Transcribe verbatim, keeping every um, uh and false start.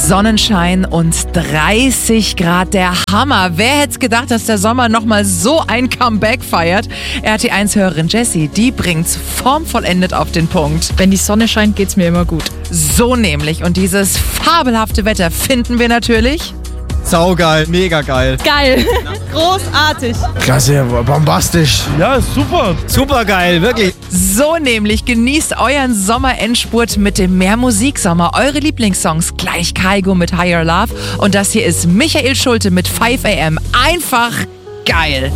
Sonnenschein und dreißig Grad, der Hammer. Wer hätte gedacht, dass der Sommer nochmal so ein Comeback feiert? R T eins-Hörerin Jessie, die bringt's formvollendet auf den Punkt. Wenn die Sonne scheint, geht's mir immer gut. So nämlich. Und dieses fabelhafte Wetter finden wir natürlich... Saugeil, mega geil. Geil. Großartig. Klasse, bombastisch. Ja, ist super. Super geil, wirklich. So nämlich, genießt euren Sommerendspurt mit dem Mehr Musiksommer. Eure Lieblingssongs, gleich Kaigo mit Higher Love. Und das hier ist Michael Schulte mit five a m. Einfach geil.